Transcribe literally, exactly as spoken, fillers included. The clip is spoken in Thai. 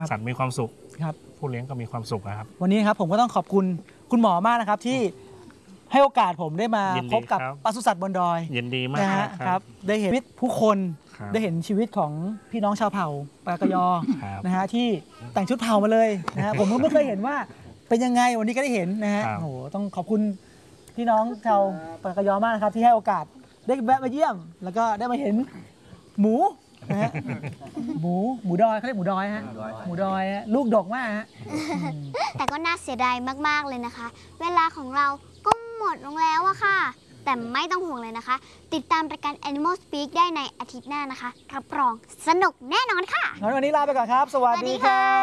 สัตว์มีความสุขครับผู้เลี้ยงก็มีความสุขนะครับวันนี้ครับผมก็ต้องขอบคุณคุณหมอมากนะครับที่ให้โอกาสผมได้มาพบกับปศุสัตว์บนดอยยินดีมากนะฮะคครัรับบได้เห็นชีวิตผู้คนครับได้เห็นชีวิตของพี่น้องชาวเผ่าปากยอครับนะฮะที่แต่งชุดเผ่ามาเลยนะฮะผมก็ไม่เคยเห็นว่าเป็นยังไงวันนี้ก็ได้เห็นนะฮะครับโอ้โหต้องขอบคุณพี่น้องชาวปากยอมากนะครับที่ให้โอกาสได้แวะมาเยี่ยม แล้วก็ได้มาเห็นหมูนะฮะหมูหมูดอยเขาเรียกหมูดอยฮะหมูดอยฮะลูกดกมากฮะแต่ก็น่าเสียดายมากๆเลยนะคะ เวลาของเราก็หมดลงแล้วอะค่ะ แต่ไม่ต้องห่วงเลยนะคะ ติดตามรายการ Animal Speak ได้ในอาทิตย์หน้านะคะรับรองสนุกแน่นอนค่ะงั้นวันนี้ลาไปก่อนครับ สวัสสวัสดีดีคค่ะรับ